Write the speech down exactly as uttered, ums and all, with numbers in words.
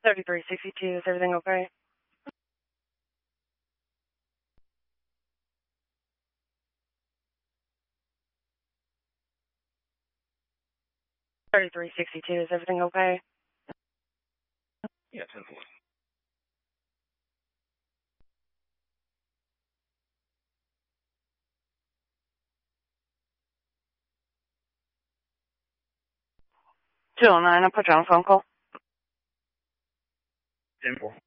thirty-three sixty-two, is everything okay? thirty-three sixty-two, is everything okay? Yeah, ten four. two oh nine, I'll put you on a phone call. ten four.